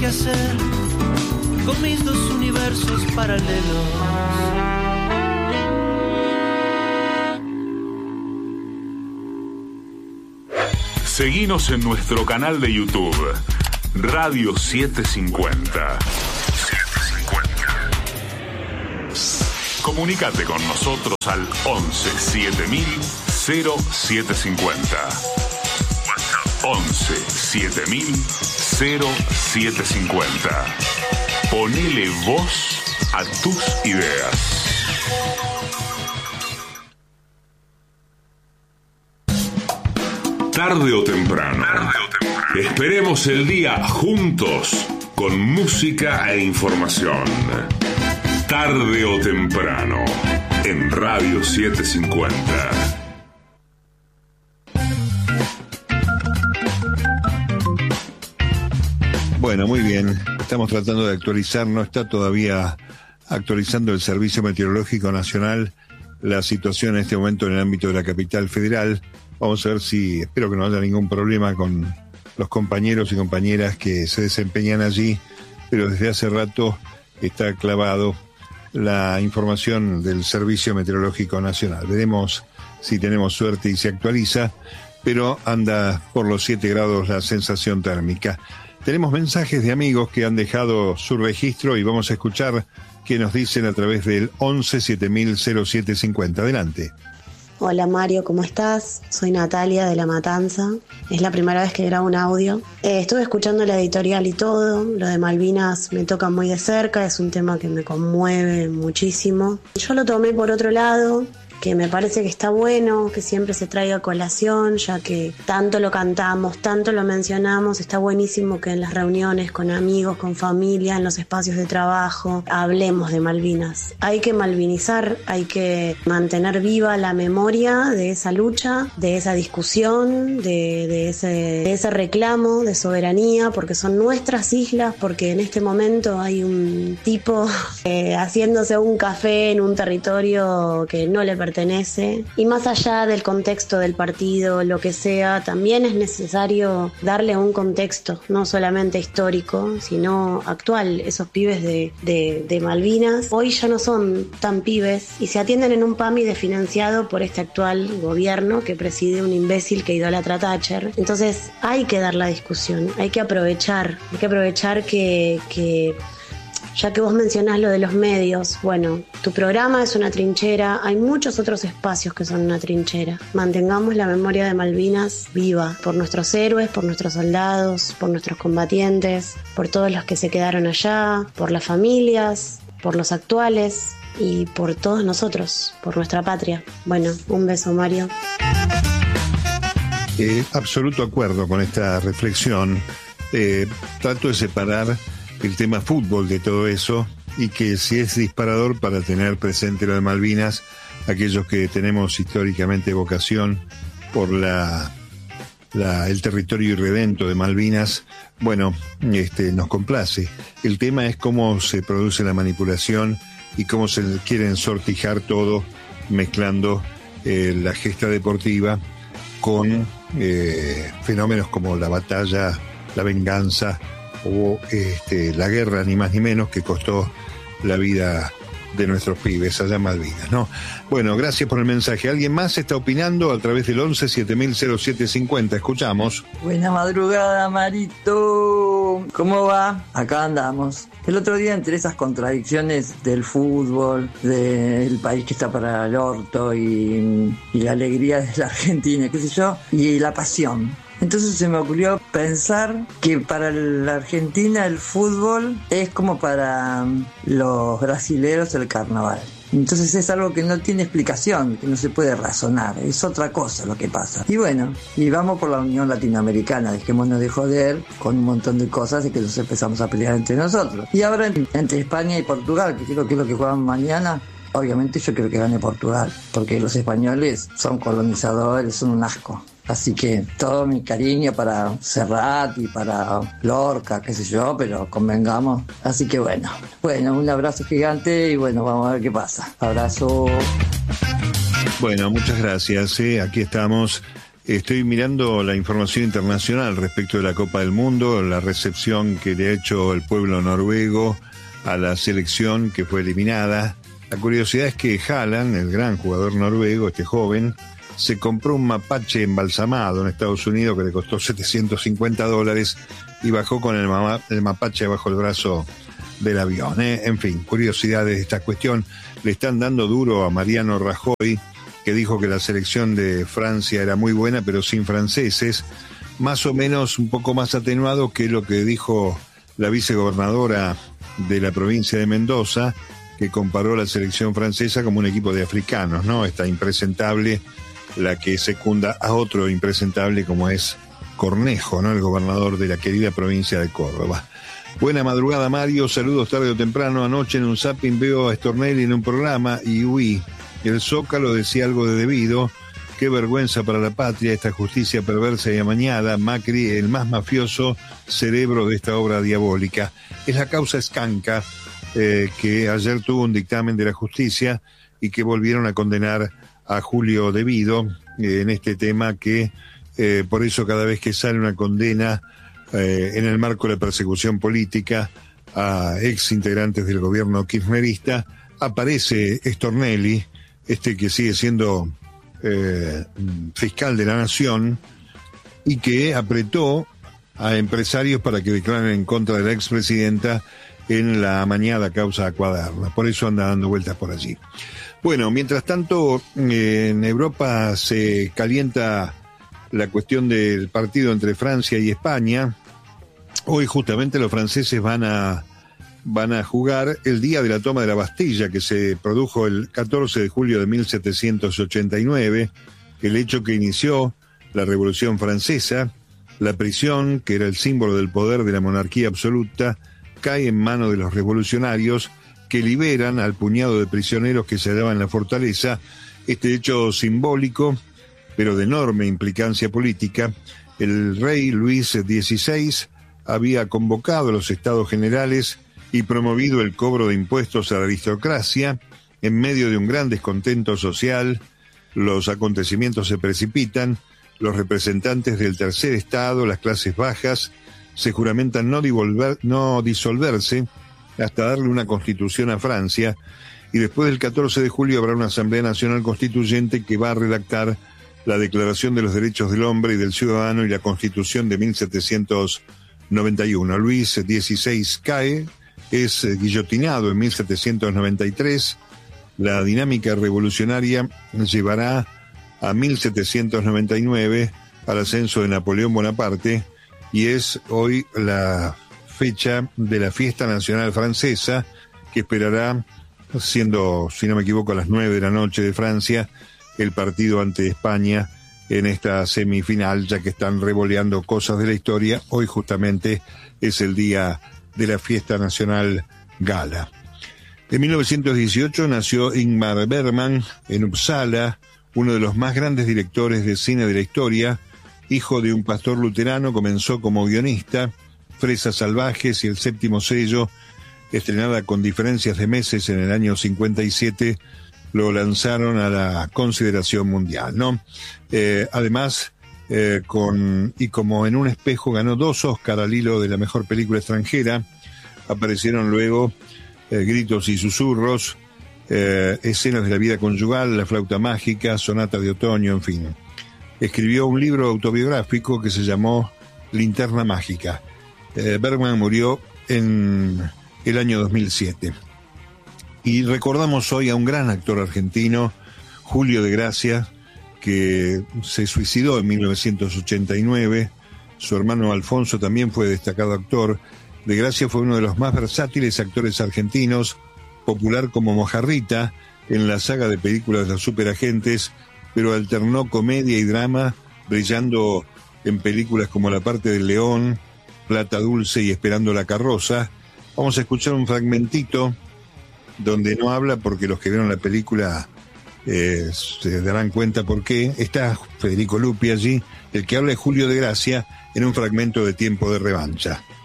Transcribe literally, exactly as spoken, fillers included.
qué hacer con mis dos universos paralelos. Seguinos en nuestro canal de YouTube, Radio setecientos cincuenta. Comunicate con nosotros al once siete mil cero siete cincuenta. once siete mil cero siete cincuenta. Ponele voz a tus ideas. Tarde o temprano. Tarde o temprano. Esperemos el día juntos con música e información. Tarde o temprano en Radio setecientos cincuenta. Bueno, muy bien. Estamos tratando de actualizar. No está todavía actualizando el Servicio Meteorológico Nacional la situación en este momento en el ámbito de la capital federal. Vamos a ver si, espero que no haya ningún problema con los compañeros y compañeras que se desempeñan allí, pero desde hace rato está clavado la información del Servicio Meteorológico Nacional. Veremos si tenemos suerte y se actualiza, pero anda por los siete grados la sensación térmica. Tenemos mensajes de amigos que han dejado su registro y vamos a escuchar qué nos dicen a través del once siete mil cero siete cincuenta. Adelante. Hola Mario, ¿cómo estás? Soy Natalia de La Matanza. Es la primera vez que grabo un audio. Eh, estuve escuchando la editorial y todo. Lo de Malvinas me toca muy de cerca. Es un tema que me conmueve muchísimo. Yo lo tomé por otro lado, que me parece que está bueno que siempre se traiga a colación, ya que tanto lo cantamos, tanto lo mencionamos. Está buenísimo que en las reuniones con amigos, con familia, en los espacios de trabajo, hablemos de Malvinas. Hay que malvinizar, hay que mantener viva la memoria de esa lucha, de esa discusión, de, de, ese, de ese reclamo de soberanía, porque son nuestras islas, porque en este momento hay un tipo eh, haciéndose un café en un territorio que no le pertenece. pertenece y más allá del contexto del partido, lo que sea, también es necesario darle un contexto, no solamente histórico, sino actual. Esos pibes de, de, de Malvinas hoy ya no son tan pibes y se atienden en un PAMI financiado por este actual gobierno que preside un imbécil que idolatra a Thatcher. Entonces hay que dar la discusión, hay que aprovechar, hay que aprovechar que... que ya que vos mencionás lo de los medios, bueno, tu programa es una trinchera, hay muchos otros espacios que son una trinchera. Mantengamos la memoria de Malvinas viva, por nuestros héroes, por nuestros soldados, por nuestros combatientes, por todos los que se quedaron allá, por las familias, por los actuales y por todos nosotros, por nuestra patria. Bueno, un beso, Mario. Eh, absoluto acuerdo con esta reflexión. Eh, trato de separar el tema fútbol de todo eso y que si es disparador para tener presente lo de Malvinas, aquellos que tenemos históricamente vocación por la, la el territorio irredento de Malvinas, bueno, este nos complace. El tema es cómo se produce la manipulación y cómo se quieren sortijar todo mezclando eh, la gesta deportiva con eh, fenómenos como la batalla, la venganza o este, la guerra, ni más ni menos, que costó la vida de nuestros pibes allá en Malvinas, ¿no? Bueno, gracias por el mensaje. ¿Alguien más está opinando a través del once siete mil cero siete cincuenta? Escuchamos. Buena madrugada, Marito. ¿Cómo va? Acá andamos. El otro día, entre esas contradicciones del fútbol, del país que está para el orto y, y la alegría de la Argentina, qué sé yo, y la pasión. Entonces se me ocurrió pensar que para la Argentina el fútbol es como para los brasileros el carnaval. Entonces es algo que no tiene explicación, que no se puede razonar, es otra cosa lo que pasa. Y bueno, y vamos por la Unión Latinoamericana, dejémonos de joder con un montón de cosas y que nos empezamos a pelear entre nosotros. Y ahora entre España y Portugal, que creo que es lo que juegan mañana, obviamente yo creo que gane Portugal, porque los españoles son colonizadores, son un asco. Así que todo mi cariño para Serrat y para Lorca, qué sé yo, pero convengamos. Así que bueno, bueno, un abrazo gigante y bueno, vamos a ver qué pasa. Abrazo. Bueno, muchas gracias. ¿eh? Aquí estamos Estoy mirando la información internacional respecto de la Copa del Mundo, la recepción que le ha hecho el pueblo noruego a la selección que fue eliminada. La curiosidad es que Haaland, el gran jugador noruego, este joven, se compró un mapache embalsamado en Estados Unidos que le costó setecientos cincuenta dólares y bajó con el, mama, el mapache bajo el brazo del avión. ¿eh? En fin, curiosidades de esta cuestión. Le están dando duro a Mariano Rajoy, que dijo que la selección de Francia era muy buena, pero sin franceses, más o menos un poco más atenuado que lo que dijo la vicegobernadora de la provincia de Mendoza, que comparó la selección francesa como un equipo de africanos, ¿no? Está impresentable la que secunda a otro impresentable como es Cornejo, ¿no? El gobernador de la querida provincia de Córdoba. Buena madrugada, Mario, saludos tarde o temprano. Anoche en un zapping veo a Stornelli en un programa y uy, el Zócalo decía algo de debido. Qué vergüenza para la patria, esta justicia perversa y amañada. Macri, el más mafioso cerebro de esta obra diabólica. Es la causa Escanca, eh, que ayer tuvo un dictamen de la justicia y que volvieron a condenar a Julio Devido eh, en este tema que eh, por eso cada vez que sale una condena eh, en el marco de la persecución política a ex integrantes del gobierno kirchnerista, aparece Stornelli, este que sigue siendo eh, fiscal de la nación y que apretó a empresarios para que declaren en contra de la expresidenta en la amañada causa Cuaderna. Por eso anda dando vueltas por allí. Bueno, mientras tanto, eh, en Europa se calienta la cuestión del partido entre Francia y España. Hoy justamente los franceses van a, van a jugar el día de la toma de la Bastilla, que se produjo el catorce de julio de mil setecientos ochenta y nueve, el hecho que inició la Revolución Francesa. La prisión, que era el símbolo del poder de la monarquía absoluta, cae en manos de los revolucionarios, que liberan al puñado de prisioneros que se hallaban en la fortaleza. Este hecho simbólico, pero de enorme implicancia política, el rey Luis dieciséis había convocado a los estados generales y promovido el cobro de impuestos a la aristocracia. En medio de un gran descontento social, los acontecimientos se precipitan, los representantes del tercer estado, las clases bajas, se juramentan no, divolver, no disolverse hasta darle una constitución a Francia, y después del catorce de julio habrá una Asamblea Nacional Constituyente que va a redactar la Declaración de los Derechos del Hombre y del Ciudadano y la Constitución de mil setecientos noventa y uno. Luis dieciséis cae, es guillotinado en mil setecientos noventa y tres, la dinámica revolucionaria llevará a mil setecientos noventa y nueve al ascenso de Napoleón Bonaparte, y es hoy la fecha de la fiesta nacional francesa, que esperará, siendo, si no me equivoco, a las nueve de la noche de Francia, el partido ante España en esta semifinal, ya que están revoleando cosas de la historia. Hoy justamente es el día de la fiesta nacional gala. En mil novecientos dieciocho nació Ingmar Bergman en Uppsala, uno de los más grandes directores de cine de la historia. Hijo de un pastor luterano, comenzó como guionista. Fresas salvajes y El séptimo sello, estrenada con diferencias de meses en el año cincuenta y siete, lo lanzaron a la consideración mundial, ¿no? Eh, además, eh, con y como en un espejo ganó dos Oscar al hilo de la mejor película extranjera. Aparecieron luego eh, Gritos y susurros, eh, Escenas de la vida conyugal, La flauta mágica, Sonata de otoño, en fin. Escribió un libro autobiográfico que se llamó Linterna mágica. Eh, Bergman murió en el año dos mil siete. Y recordamos hoy a un gran actor argentino, Julio de Gracia, que se suicidó en mil novecientos ochenta y nueve. Su hermano Alfonso también fue destacado actor. De Gracia fue uno de los más versátiles actores argentinos, popular como Mojarrita en la saga de películas de los superagentes, pero alternó comedia y drama, brillando en películas como La parte del león, Plata dulce y Esperando la carroza. Vamos a escuchar un fragmentito donde no habla, porque los que vieron la película eh, se darán cuenta por qué. Está Federico Lupi allí. El que habla es Julio de Gracia en un fragmento de Tiempo de revancha.